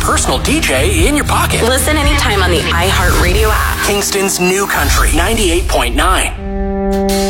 personal DJ in your pocket. Listen anytime on the iHeartRadio app. Kingston's New Country 98.9.